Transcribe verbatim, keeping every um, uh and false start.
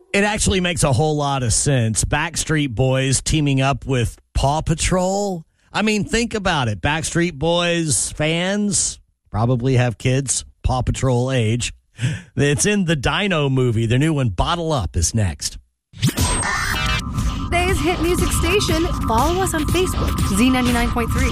It actually makes a whole lot of sense. Backstreet Boys teaming up with Paw Patrol. I mean, think about it. Backstreet Boys fans probably have kids Paw Patrol age. It's in the Dino movie. Their new one, Bottle Up, is next. Today's hit music station. Follow us on Facebook, Z ninety-nine point three.